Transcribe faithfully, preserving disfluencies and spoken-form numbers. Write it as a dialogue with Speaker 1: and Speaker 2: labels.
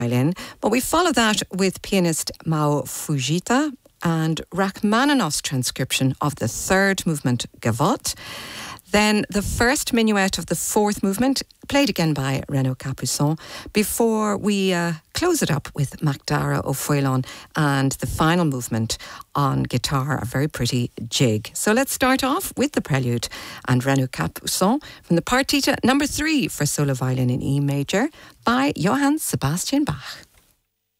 Speaker 1: violin. But we follow that with pianist Mao Fujita and Rachmaninoff's transcription of the third movement, Gavotte. Then the first minuet of the fourth movement, played again by Renaud Capuçon, before we uh, close it up with MacDara Ó Foileán and the final movement on guitar, a very pretty jig. So let's start off with the prelude and Renaud Capuçon from the Partita number three for solo violin in E major by Johann Sebastian Bach.